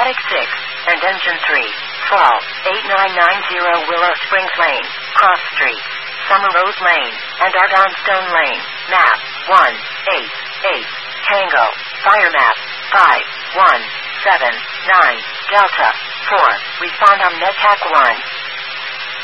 Static 6, and Engine 3, fall, 8990 Willow Springs Lane, Cross Street, Summer Rose Lane, and Argonstone Lane, map, 188, Tango, fire map, 5179, Delta, 4, respond on NetHack 1.